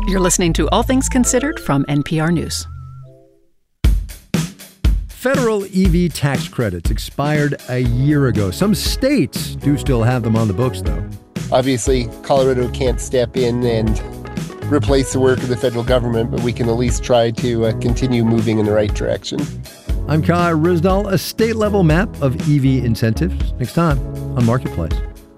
You're listening to All Things Considered from NPR News. Federal EV tax credits expired a year ago. Some states do still have them on the books, though. Obviously, Colorado can't step in and replace the work of the federal government, but we can at least try to continue moving in the right direction. I'm Kai Ryssdal. A state-level map of EV incentives next time on Marketplace.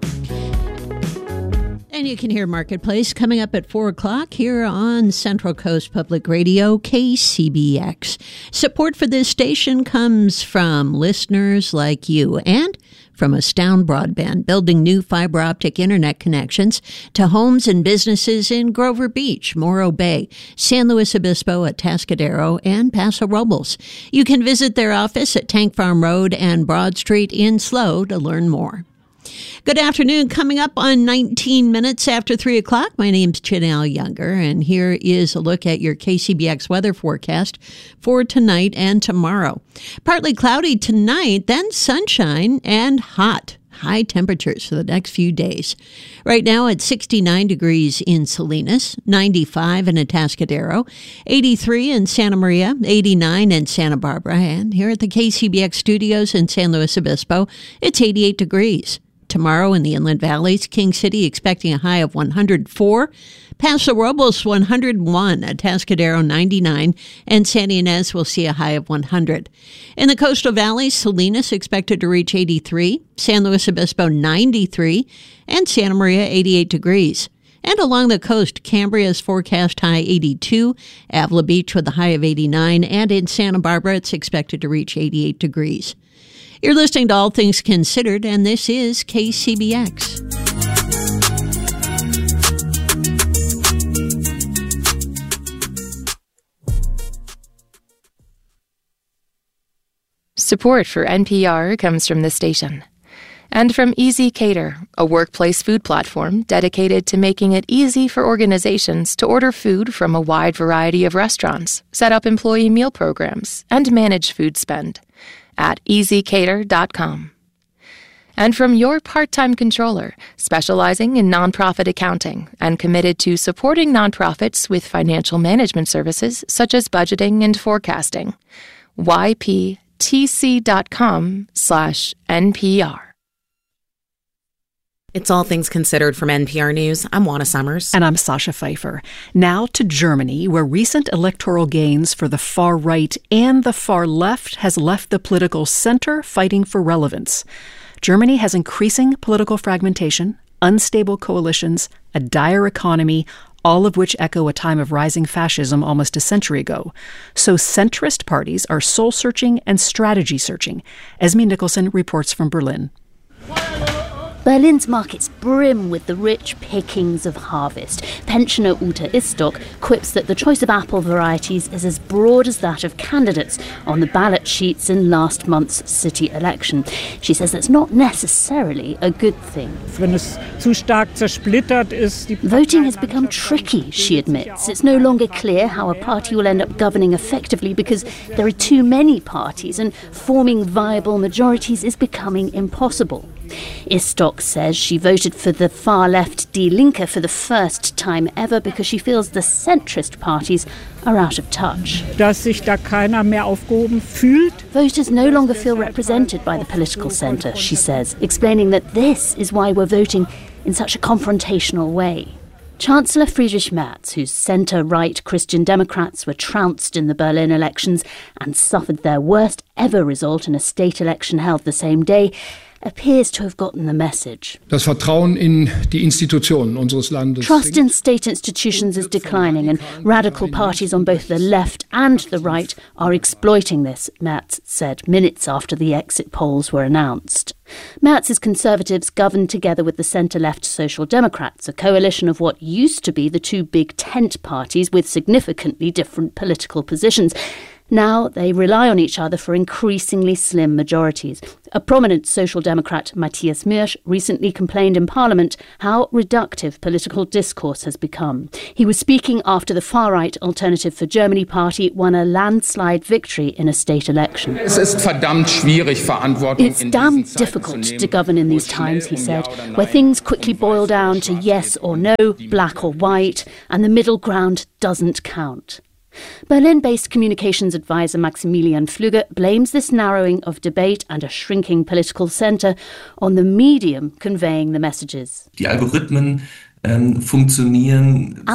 And you can hear Marketplace coming up at 4 o'clock here on Central Coast Public Radio, KCBX. Support for this station comes from listeners like you and from Astound Broadband, building new fiber optic internet connections to homes and businesses in Grover Beach, Morro Bay, San Luis Obispo, Atascadero, and Paso Robles. You can visit their office at Tank Farm Road and Broad Street in SLO to learn more. Good afternoon. Coming up on 19 minutes after 3 o'clock, my name's Janelle Younger, and here is a look at your KCBX weather forecast for tonight and tomorrow. Partly cloudy tonight, then sunshine and hot. High temperatures for the next few days. Right now it's 69 degrees in Salinas, 95 in Atascadero, 83 in Santa Maria, 89 in Santa Barbara, and here at the KCBX studios in San Luis Obispo, it's 88 degrees. Tomorrow in the Inland Valleys, King City expecting a high of 104, Paso Robles 101, Atascadero 99, and Santa Ynez will see a high of 100. In the Coastal Valleys, Salinas expected to reach 83, San Luis Obispo 93, and Santa Maria 88 degrees. And along the coast, Cambria's forecast high 82, Avila Beach with a high of 89, and in Santa Barbara it's expected to reach 88 degrees. You're listening to All Things Considered, and this is KCBX. Support for NPR comes from this station. And from Easy Cater, a workplace food platform dedicated to making it easy for organizations to order food from a wide variety of restaurants, set up employee meal programs, and manage food spend at easycater.com. And from your part-time controller, specializing in nonprofit accounting and committed to supporting nonprofits with financial management services such as budgeting and forecasting. yptc.com/NPR. It's All Things Considered from NPR News. I'm Juana Summers. And I'm Sasha Pfeiffer. Now to Germany, where recent electoral gains for the far right and the far left has left the political center fighting for relevance. Germany has increasing political fragmentation, unstable coalitions, a dire economy, all of which echo a time of rising fascism almost a century ago. So centrist parties are soul-searching and strategy-searching. Esme Nicholson reports from Berlin. Berlin's markets brim with the rich pickings of harvest. Pensioner Ute Istok quips that the choice of apple varieties is as broad as that of candidates on the ballot sheets in last month's city election. She says that's not necessarily a good thing. Voting has become tricky, she admits. It's no longer clear how a party will end up governing effectively because there are too many parties, and forming viable majorities is becoming impossible. Istok says she voted for the far-left Die Linke for the first time ever because she feels the centrist parties are out of touch. Voters no longer feel represented by the political centre, she says, explaining that this is why we're voting in such a confrontational way. Chancellor Friedrich Merz, whose centre-right Christian Democrats were trounced in the Berlin elections and suffered their worst ever result in a state election held the same day, appears to have gotten the message. Das Vertrauen in die Institutionen unseres Landes. Trust in state institutions is declining, and radical parties on both the left and the right are exploiting this, Merz said minutes after the exit polls were announced. Merz's Conservatives governed together with the centre-left Social Democrats, a coalition of what used to be the two big tent parties with significantly different political positions. Now they rely on each other for increasingly slim majorities. A prominent Social Democrat, Matthias Mirsch, recently complained in Parliament how reductive political discourse has become. He was speaking after the far-right Alternative for Germany party won a landslide victory in a state election. It's damn difficult to govern in these times, he said, where things quickly boil down to yes or no, black or white, and the middle ground doesn't count. Berlin-based communications advisor Maximilian Flügge blames this narrowing of debate and a shrinking political centre on the medium conveying the messages. Die Algorithmen funktionieren.